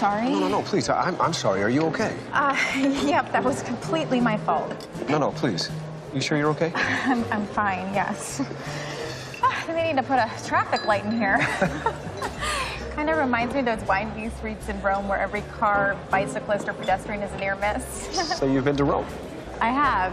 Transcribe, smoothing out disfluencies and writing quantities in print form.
sorry. No, please. I'm sorry. Are you okay? Yep, that was completely my fault. No, please. You sure you're okay? I'm fine, yes. I think they need to put a traffic light in here. Kind of reminds me of those windy streets in Rome where every car, bicyclist, or pedestrian is a near miss. So you've been to Rome? I have.